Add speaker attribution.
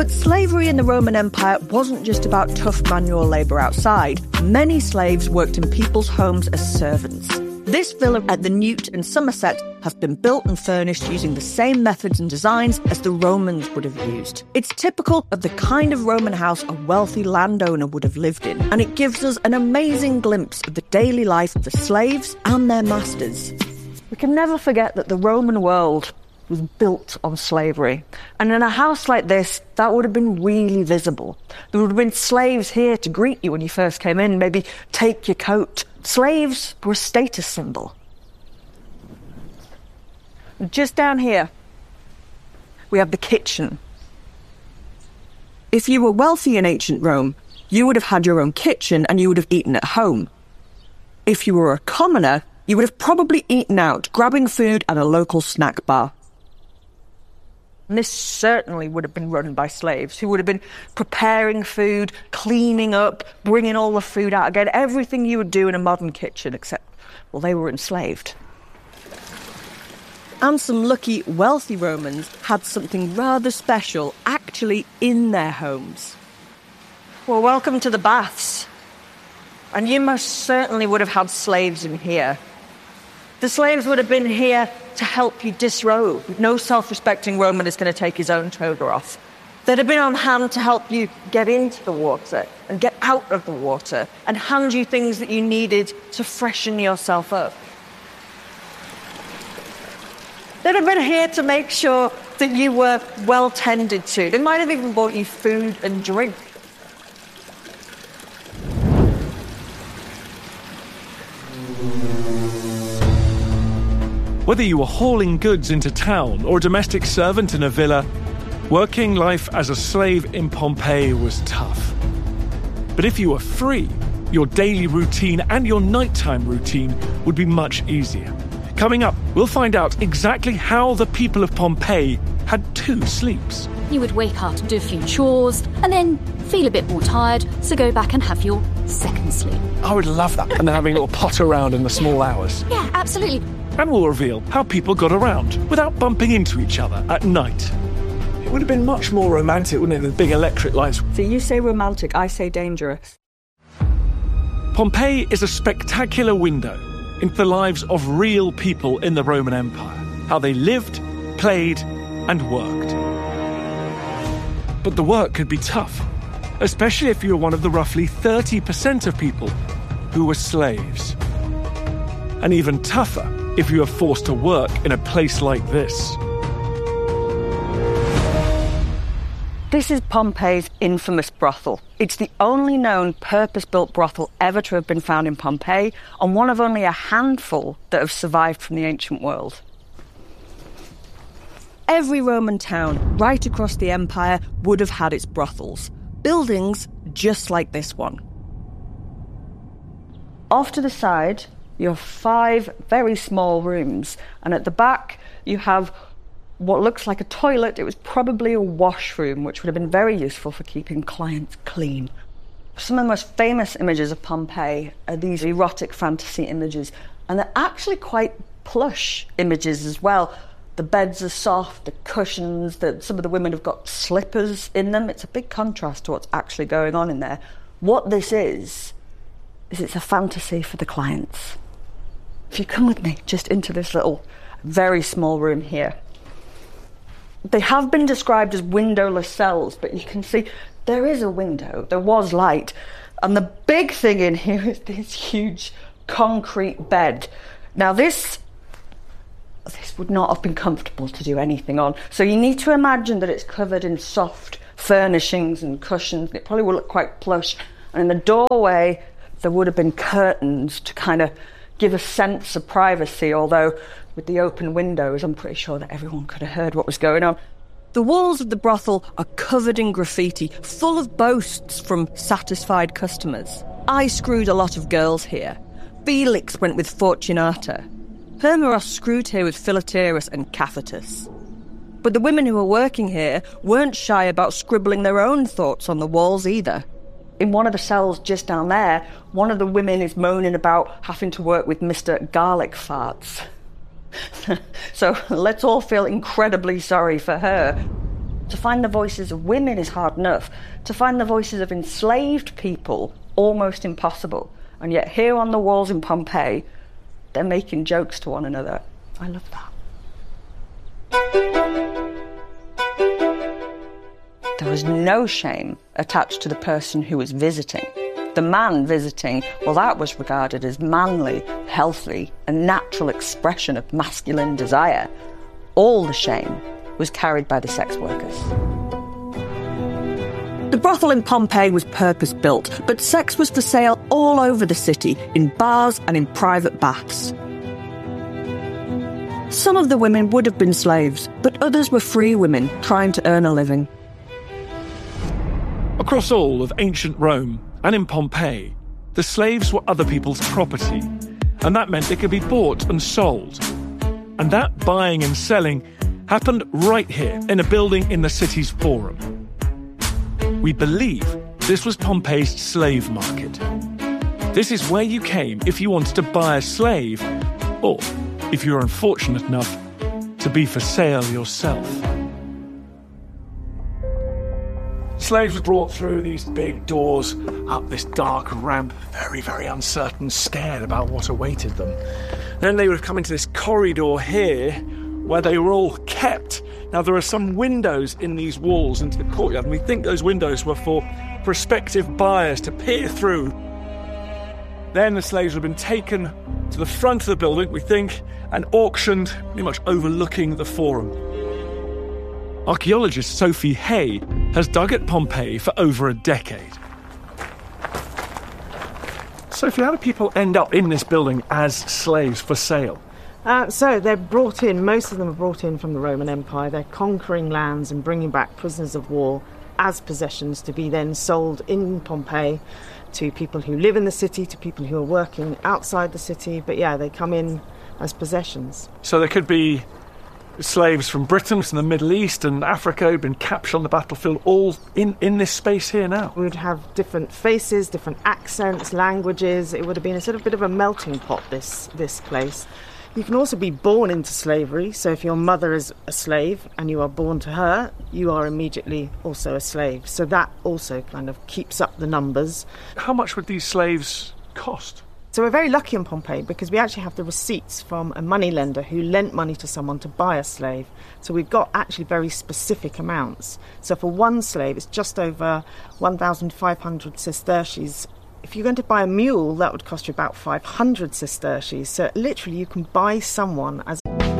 Speaker 1: But slavery in the Roman Empire wasn't just about tough manual labour outside. Many slaves worked in people's homes as servants. This villa at the Newt in Somerset have been built and furnished using the same methods and designs as the Romans would have used. It's typical of the kind of Roman house a wealthy landowner would have lived in, and it gives us an amazing glimpse of the daily life of the slaves and their masters. We can never forget that the Roman world was built on slavery. And in a house like this, that would have been really visible. There would have been slaves here to greet you when you first came in, maybe take your coat. Slaves were a status symbol. Just down here, we have the kitchen. If you were wealthy in ancient Rome, you would have had your own kitchen and you would have eaten at home. If you were a commoner, you would have probably eaten out, grabbing food at a local snack bar. And this certainly would have been run by slaves who would have been preparing food, cleaning up, bringing all the food out again, everything you would do in a modern kitchen, except, well, they were enslaved. And some lucky, wealthy Romans had something rather special actually in their homes. Well, welcome to the baths. And you most certainly would have had slaves in here. The slaves would have been here to help you disrobe. No self-respecting Roman is going to take his own toga off. They'd have been on hand to help you get into the water and get out of the water and hand you things that you needed to freshen yourself up. They'd have been here to make sure that you were well tended to. They might have even bought you food and drink.
Speaker 2: Whether you were hauling goods into town or a domestic servant in a villa, working life as a slave in Pompeii was tough. But if you were free, your daily routine and your nighttime routine would be much easier. Coming up, we'll find out exactly how the people of Pompeii had 2 sleeps.
Speaker 3: You would wake up to do a few chores and then feel a bit more tired, so go back and have your second sleep.
Speaker 2: I would love that. And then having a little potter around in the small hours.
Speaker 3: Yeah, absolutely.
Speaker 2: And we'll reveal how people got around without bumping into each other at night. It would have been much more romantic, wouldn't it, than big electric lights.
Speaker 1: So you say romantic, I say dangerous.
Speaker 2: Pompeii is a spectacular window into the lives of real people in the Roman Empire, how they lived, played, and worked. But the work could be tough, especially if you were one of the roughly 30% of people who were slaves. And even tougher if you were forced to work in a place like this.
Speaker 1: This is Pompeii's infamous brothel. It's the only known purpose-built brothel ever to have been found in Pompeii, and one of only a handful that have survived from the ancient world. Every Roman town right across the empire would have had its brothels, buildings just like this one. Off to the side, you have 5 very small rooms, and at the back you have what looks like a toilet. It was probably a washroom, which would have been very useful for keeping clients clean. Some of the most famous images of Pompeii are these erotic fantasy images, and they're actually quite plush images as well. The beds are soft, the cushions, some of the women have got slippers in them. It's a big contrast to what's actually going on in there. What this is it's a fantasy for the clients. If you come with me just into this little, very small room here. They have been described as windowless cells, but you can see there is a window, there was light. And the big thing in here is this huge concrete bed. Now this would not have been comfortable to do anything on. So you need to imagine that it's covered in soft furnishings and cushions. It probably will look quite plush. And in the doorway, there would have been curtains to kind of give a sense of privacy, although with the open windows, I'm pretty sure that everyone could have heard what was going on. The walls of the brothel are covered in graffiti, full of boasts from satisfied customers. I screwed a lot of girls here. Felix went with Fortunata. Hermeros screwed here with Philoterus and Caphatus. But the women who were working here weren't shy about scribbling their own thoughts on the walls either. In one of the cells just down there, one of the women is moaning about having to work with Mr. Garlic Farts. So let's all feel incredibly sorry for her. To find the voices of women is hard enough. To find the voices of enslaved people, almost impossible. And yet here on the walls in Pompeii, they're making jokes to one another. I love that. There was no shame attached to the person who was visiting. The man visiting, well, that was regarded as manly, healthy, a natural expression of masculine desire. All the shame was carried by the sex workers.
Speaker 4: The brothel in Pompeii was purpose-built, but sex was for sale all over the city, in bars and in private baths. Some of the women would have been slaves, but others were free women trying to earn a living.
Speaker 2: Across all of ancient Rome and in Pompeii, the slaves were other people's property, and that meant they could be bought and sold. And that buying and selling happened right here in a building in the city's forum. We believe this was Pompeii's slave market. This is where you came if you wanted to buy a slave, or if you were unfortunate enough to be for sale yourself. Slaves were brought through these big doors, up this dark ramp, very, very uncertain, scared about what awaited them. Then they would have come into this corridor here, where they were all kept. Now, there are some windows in these walls into the courtyard, and we think those windows were for prospective buyers to peer through. Then the slaves would have been taken to the front of the building, we think, and auctioned pretty much overlooking the forum. Archaeologist Sophie Hay has dug at Pompeii for over a decade. Sophie, how do people end up in this building as slaves for sale?
Speaker 5: So they're brought in, most of them are brought in from the Roman Empire. They're conquering lands and bringing back prisoners of war as possessions to be then sold in Pompeii to people who live in the city, to people who are working outside the city. But yeah, they come in as possessions.
Speaker 2: So there could be slaves from Britain, from the Middle East and Africa who'd been captured on the battlefield, all in this space here now.
Speaker 5: We would have different faces, different accents, languages. It would have been a sort of bit of a melting pot, this place. You can also be born into slavery, so if your mother is a slave and you are born to her, you are immediately also a slave. So that also kind of keeps up the numbers.
Speaker 2: How much would these slaves cost?
Speaker 5: So we're very lucky in Pompeii because we actually have the receipts from a moneylender who lent money to someone to buy a slave. So we've got actually very specific amounts. So for one slave, it's just over 1,500 sesterces. If you're going to buy a mule, that would cost you about 500 sesterces. So literally you can buy someone as